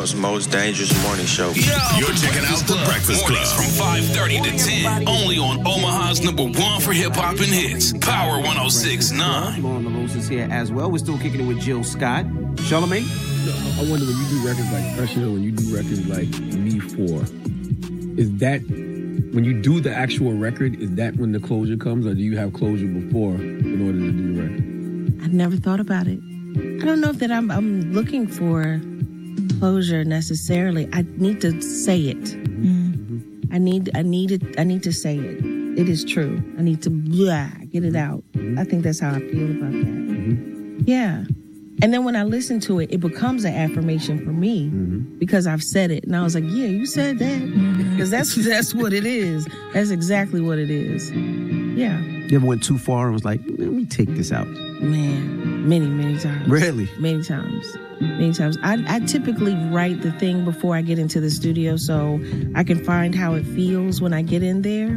world's most dangerous morning show. You're checking out The Breakfast Club. Mornings from 5:30 to 10. Only on Omaha's #1 for hip-hop and hits. Power 106.9. Lauren LaRose is here as well. We're still kicking it with Jill Scott. Charlamagne? I wonder when you do records like Pressure, when you do records like Me 4, is that, when you do the actual record, is that when the closure comes, or do you have closure before in order to do the record? I've never thought about it. I don't know if that I'm looking for closure necessarily. I need to say it. Mm-hmm. I need to say it. It is true. I need to get it out. Mm-hmm. I think that's how I feel about that. Mm-hmm. Yeah. And then when I listen to it, it becomes an affirmation for me because I've said it. And I was like, yeah, you said that. Because that's what it is. That's exactly what it is. Yeah. You ever went too far and was like, let me take this out? Man, many times. Really? Many times. I typically write the thing before I get into the studio so I can find how it feels when I get in there.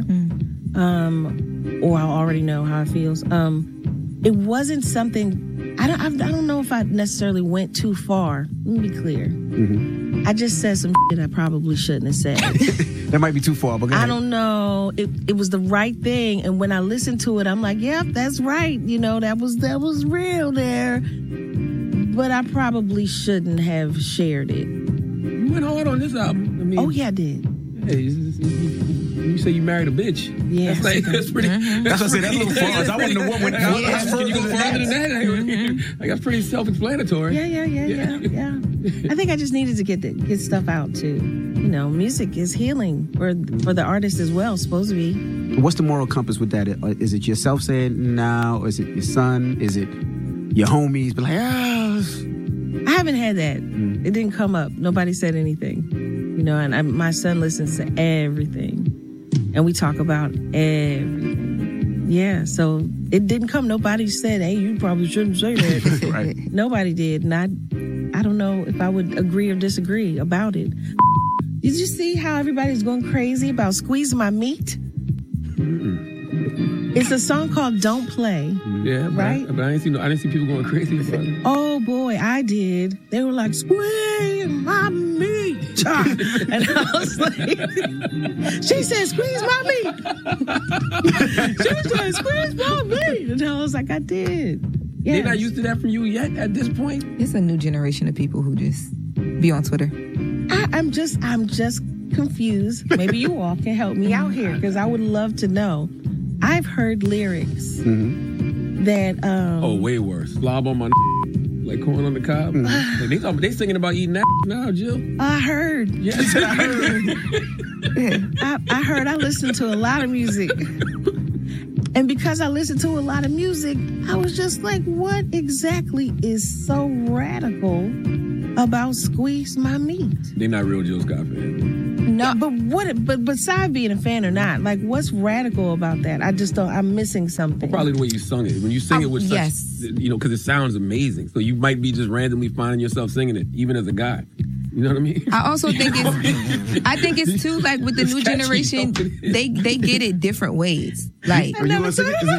Or I'll already know how it feels. It wasn't something... I don't know if I necessarily went too far. Let me be clear. I just said some shit I probably shouldn't have said. That might be too far, but go ahead. I don't know. It was the right thing, and when I listened to it, I'm like, yep, that's right. You know, that was real there. But I probably shouldn't have shared it. You went hard on this album. I mean, oh yeah, I did. Hey, you say you married a bitch. Yeah, that's pretty. That's what I said. That's a little far. I want to know what went further. Can you go further than that? Like, that's pretty self-explanatory. Yeah. I think I just needed to get stuff out too. You know, music is healing for the artist as well. Supposed to be. What's the moral compass with that? Is it yourself saying no? Or is it your son? Is it your homies? But like, I haven't had that. It didn't come up. Nobody said anything. You know, and my son listens to everything. And we talk about everything. Yeah, so it didn't come. Nobody said, hey, you probably shouldn't say that. Right. Nobody did. And I don't know if I would agree or disagree about it. Did you see how everybody's going crazy about Squeeze My Meat? It's a song called Don't Play. Yeah, right? But I didn't see people going crazy about it. Oh, boy, I did. They were like, Squeeze My Meat. And I was like, she said, squeeze my meat. She said, squeeze my meat. And I was like, I did. Yeah. They're not used to that from you yet at this point? It's a new generation of people who just be on Twitter. I'm just confused. Maybe you all can help me out here because I would love to know. I've heard lyrics that... way worse. Slob on my like corn on the cob. Like they singing about eating that now, Jill. I heard. Yes, I heard. I heard. I listened to a lot of music. And because I listened to a lot of music, I was just like, what exactly is so radical about Squeeze My Meat? They're not real Jill Scott fans. No, but besides being a fan or not, like, what's radical about that? I just don't, I'm missing something. Well, probably the way you sung it. When you sing it with such, because it sounds amazing. So you might be just randomly finding yourself singing it, even as a guy. You know what I mean? I also think it's too, like, with the new generation, they get it different ways. Like, go ahead.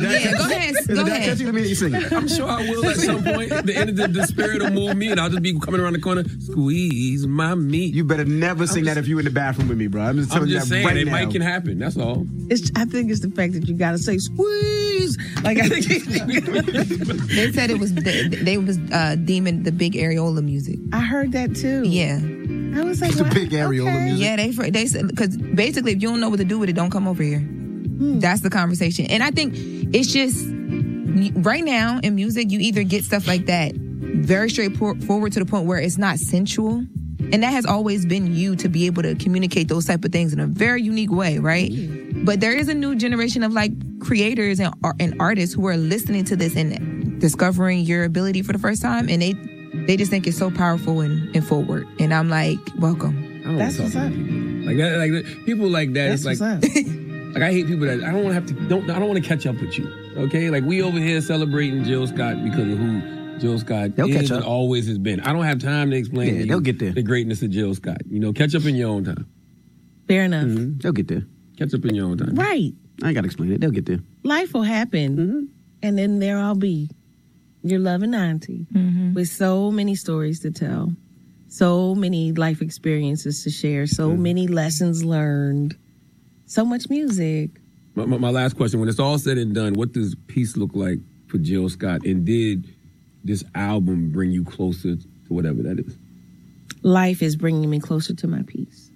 Go ahead. Let me sing it. I'm sure I will at some point. The spirit will move me, and I'll just be coming around the corner, squeeze my meat. You better never sing that if you're in the bathroom with me, bro. I'm just telling you that saying, right it now. might can happen. That's all. I think it's the fact that you gotta say squeeze. Like, I think they said it was they was deeming the big areola music. I heard that too. Yeah. I was like, the big areola music. Yeah, they said, because basically if you don't know what to do with it, don't come over here. That's the conversation. And I think it's just right now in music, you either get stuff like that very straightforward to the point where it's not sensual. And that has always been you to be able to communicate those type of things in a very unique way, right? But there is a new generation of like creators and artists who are listening to this and discovering your ability for the first time, and they just think it's so powerful and forward. And I'm like, welcome. That's what's up. Like that, like people like that. That's it's like, like I hate people that I don't want to catch up with you. Okay, like we over here celebrating Jill Scott because of who Jill Scott is and always has been. I don't have time to explain to you they'll get there. The greatness of Jill Scott. You know, catch up in your own time. Fair enough. They'll get there. Catch up in your own time. Right. I ain't got to explain it. They'll get there. Life will happen. And then there I'll be, your loving auntie, with so many stories to tell. So many life experiences to share, so many lessons learned, so much music. My last question, when it's all said and done, what does peace look like for Jill Scott? And did this album bring you closer to whatever that is? Life is bringing me closer to my peace.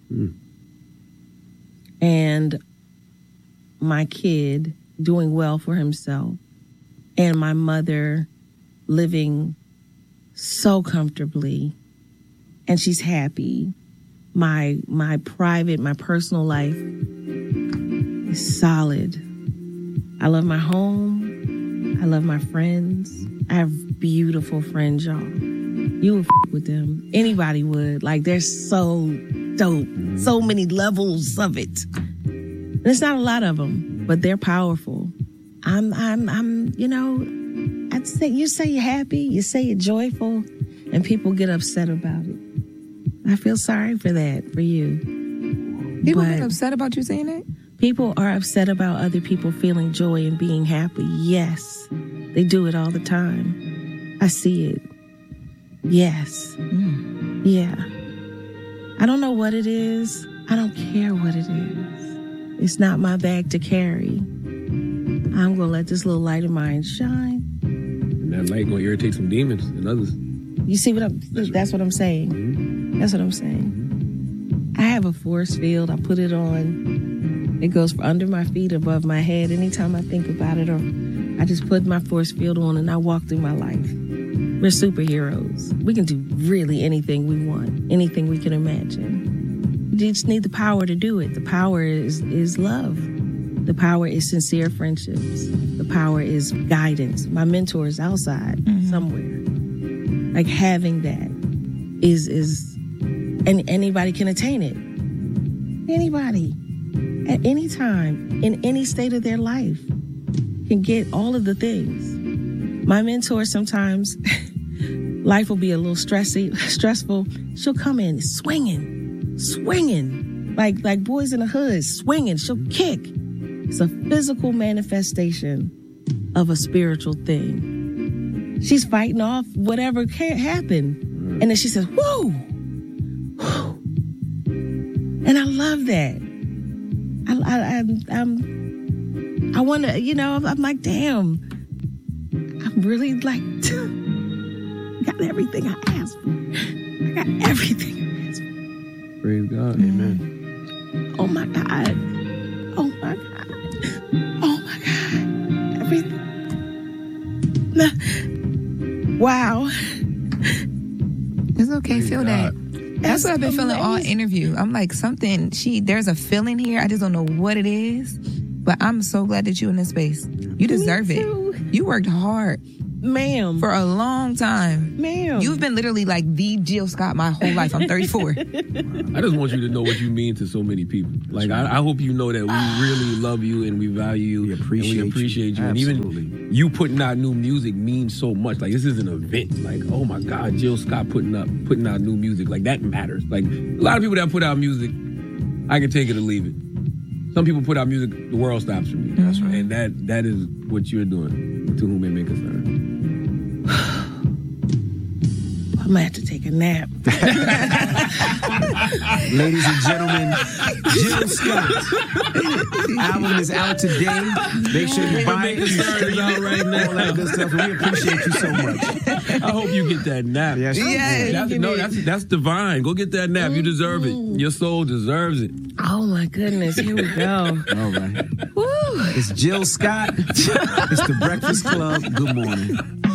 And my kid doing well for himself. And my mother living so comfortably. And she's happy. My personal life is solid. I love my home. I love my friends. I have beautiful friends, y'all. You would with them. Anybody would. Like, they're so dope. So many levels of it. There's not a lot of them, but they're powerful. I'm, you know, I'd say, you say you're happy, you say you're joyful, and people get upset about it. I feel sorry for that, for you. People get upset about you saying that? People are upset about other people feeling joy and being happy. Yes. They do it all the time. I see it. Yes. Yeah. I don't know what it is. I don't care what it is. It's not my bag to carry. I'm going to let this little light of mine shine. And that light going to irritate some demons and others. You see what that's what I'm saying. That's what I'm saying. I have a force field. I put it on. It goes under my feet, above my head. Anytime I think about it, or I just put my force field on and I walk through my life. We're superheroes. We can do really anything we want, anything we can imagine. You just need the power to do it. The power is love. The power is sincere friendships. The power is guidance. My mentor is outside somewhere. Like, having that is and anybody can attain it. Anybody, at any time, in any state of their life, can get all of the things. My mentor, sometimes life will be a little stressful. She'll come in swinging, like Boys in the Hood, swinging. She'll kick. It's a physical manifestation of a spiritual thing. She's fighting off whatever can't happen. And then she says, whoa. And I love that. I want to, you know, I'm like, damn, I'm really like, got everything I asked for. I got everything I asked for. Praise God. Amen. Oh my God. Oh my God. Oh my God. Everything. Wow. It's okay. Feel that. That's what I've been feeling all amazing. interview. I'm like, there's a feeling here. I just don't know what it is. But I'm so glad that you're in this space. You deserve it. You worked hard. Ma'am. For a long time. Ma'am. You've been literally like the Jill Scott my whole life. I'm 34. I just want you to know what you mean to so many people. Like, I hope you know that we really love you and we value you. We appreciate you. And even you putting out new music means so much. Like, this is an event. Like, oh my God, Jill Scott putting out new music. Like, that matters. Like, a lot of people that put out music, I can take it or leave it. Some people put out music, the world stops for me. That's right. And that is what you're doing. To whom it may concern. I'm going to have to take a nap. Ladies and gentlemen, Jill Scott. Album is out today. Make sure you buy it. It's out right now. All that good stuff. We appreciate you so much. I hope you get that nap. Yes, that's divine. Go get that nap. You deserve it. Your soul deserves it. Oh my goodness. Here we go. All right. Woo. It's Jill Scott. It's The Breakfast Club. Good morning.